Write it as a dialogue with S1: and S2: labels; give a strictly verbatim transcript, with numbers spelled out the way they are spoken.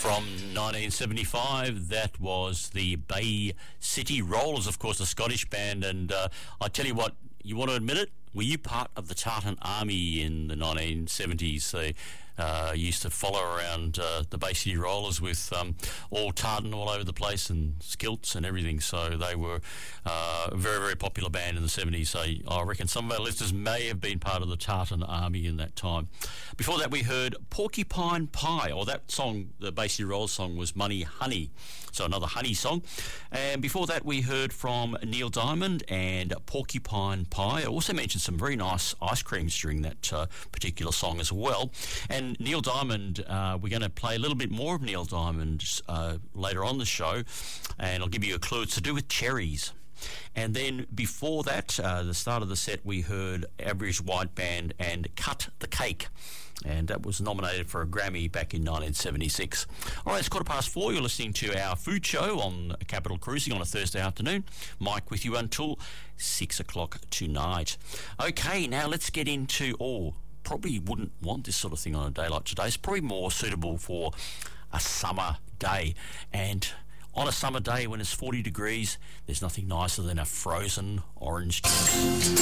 S1: From nineteen seventy-five, that was the Bay City Rollers, of course, a Scottish band. And uh, I tell you what, you want to admit it? Were you part of the Tartan Army in the nineteen seventies? They uh, used to follow around uh, the Bay City Rollers with um, all tartan all over the place and skilts and everything. So they were uh, a very, very popular band in the seventies. So I reckon some of our listeners may have been part of the Tartan Army in that time. Before that, we heard Porcupine Pie, or that song, the Bay City Rollers song, was Money Honey. So another honey song. And before that, we heard from Neil Diamond and Porcupine Pie. I also mentioned some very nice ice creams during that uh, particular song as well. And Neil Diamond, uh, we're going to play a little bit more of Neil Diamond uh, later on the show, and I'll give you a clue. It's to do with cherries. And then before that, uh, the start of the set, we heard Average White Band and Cut the Cake. And that was nominated for a Grammy back in nineteen seventy-six. All right, it's quarter past four. You're listening to our food show on Capital Cruising on a Thursday afternoon. Mike with you until six o'clock tonight. Okay, now let's get into, oh, probably wouldn't want this sort of thing on a day like today. It's probably more suitable for a summer day. And on a summer day when it's forty degrees, there's nothing nicer than a frozen orange juice.